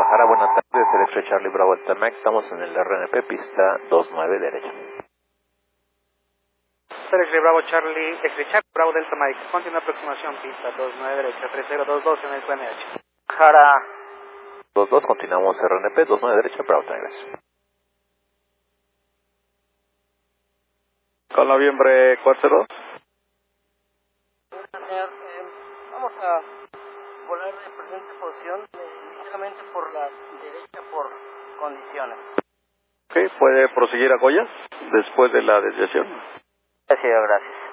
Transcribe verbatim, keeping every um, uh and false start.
Guadalajara, buenas tardes, Electro Charlie Bravo Delta Max, estamos en el R N P, pista dos nueve derecha. Electro Bravo Charlie, Electro Charlie Bravo Delta Mike, continua aproximación, pista dos nueve derecha, tres cero dos dos en el Q N H. Jara. dos dos, continuamos R N P, dos nueve derecha, Bravo, gracias. Con noviembre cuatro cero. Señor, eh, vamos a volar de presente posición eh, ligeramente por la derecha por condiciones. Ok, puede proseguir a Goya después de la desviación. Gracias, gracias.